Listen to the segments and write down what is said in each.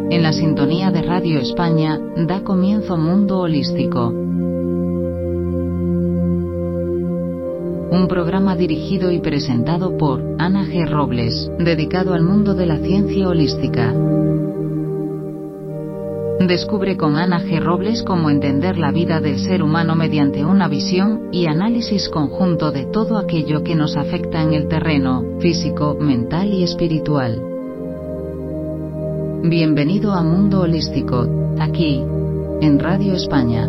En la sintonía de Radio España da comienzo Mundo Holístico. Un programa dirigido y presentado por Ana G. Robles, dedicado al mundo de la ciencia holística. Descubre con Ana G. Robles cómo entender la vida del ser humano mediante una visión y análisis conjunto de todo aquello que nos afecta en el terreno físico, mental y espiritual. Bienvenido a Mundo Holístico, aquí, en Radio España.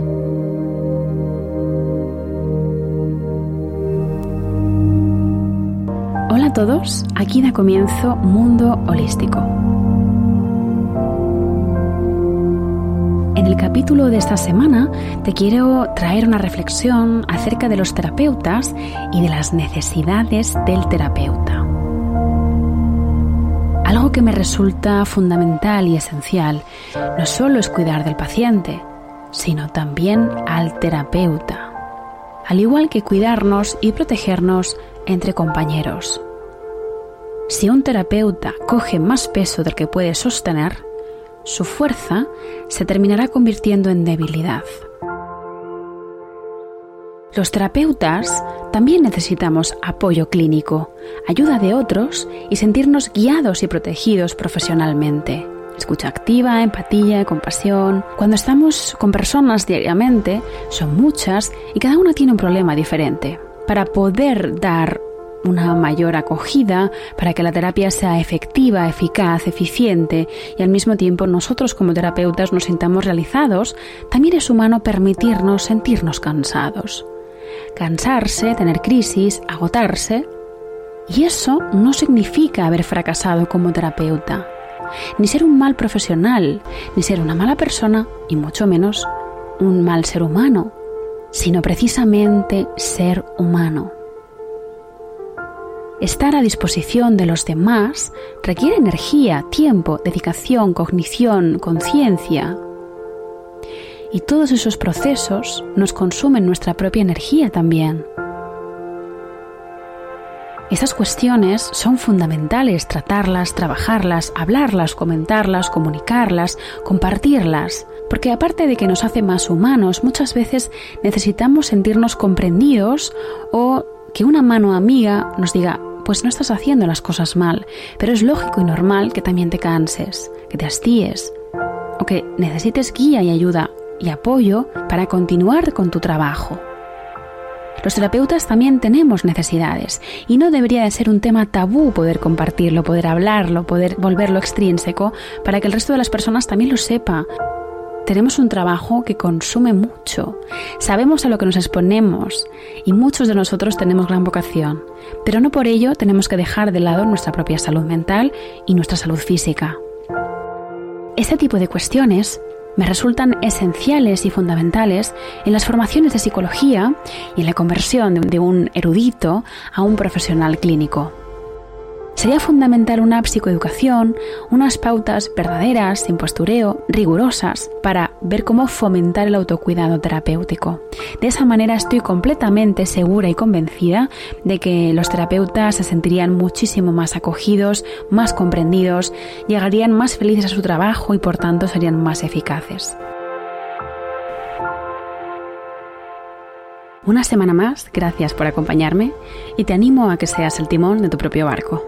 Hola a todos, aquí da comienzo Mundo Holístico. En el capítulo de esta semana te quiero traer una reflexión acerca de los terapeutas y de las necesidades del terapeuta. Algo que me resulta fundamental y esencial no solo es cuidar del paciente, sino también al terapeuta, al igual que cuidarnos y protegernos entre compañeros. Si un terapeuta coge más peso del que puede sostener, su fuerza se terminará convirtiendo en debilidad. Los terapeutas también necesitamos apoyo clínico, ayuda de otros y sentirnos guiados y protegidos profesionalmente. Escucha activa, empatía, compasión. Cuando estamos con personas diariamente, son muchas y cada una tiene un problema diferente. Para poder dar una mayor acogida, para que la terapia sea efectiva, eficaz, eficiente y al mismo tiempo nosotros como terapeutas nos sintamos realizados, también es humano permitirnos sentirnos cansados. Cansarse, tener crisis, agotarse. Y eso no significa haber fracasado como terapeuta, ni ser un mal profesional, ni ser una mala persona, y mucho menos un mal ser humano, sino precisamente ser humano. Estar a disposición de los demás requiere energía, tiempo, dedicación, cognición, conciencia. Y todos esos procesos nos consumen nuestra propia energía también. Estas cuestiones son fundamentales tratarlas, trabajarlas, hablarlas, comentarlas, comunicarlas, compartirlas, porque aparte de que nos hace más humanos, muchas veces necesitamos sentirnos comprendidos o que una mano amiga nos diga: pues no estás haciendo las cosas mal, pero es lógico y normal que también te canses, que te hastíes o que necesites guía y ayuda y apoyo para continuar con tu trabajo. Los terapeutas también tenemos necesidades y no debería de ser un tema tabú poder compartirlo, poder hablarlo, poder volverlo extrínseco para que el resto de las personas también lo sepa. Tenemos un trabajo que consume mucho, sabemos a lo que nos exponemos y muchos de nosotros tenemos gran vocación, pero no por ello tenemos que dejar de lado nuestra propia salud mental y nuestra salud física. Este tipo de cuestiones me resultan esenciales y fundamentales en las formaciones de psicología y en la conversión de un erudito a un profesional clínico. Sería fundamental una psicoeducación, unas pautas verdaderas, sin postureo, rigurosas, para ver cómo fomentar el autocuidado terapéutico. De esa manera estoy completamente segura y convencida de que los terapeutas se sentirían muchísimo más acogidos, más comprendidos, llegarían más felices a su trabajo y por tanto serían más eficaces. Una semana más, gracias por acompañarme y te animo a que seas el timón de tu propio barco.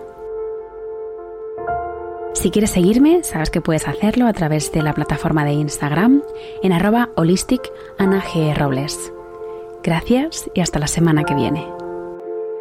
Si quieres seguirme, sabes que puedes hacerlo a través de la plataforma de Instagram en @holisticanagrobles. Gracias y hasta la semana que viene.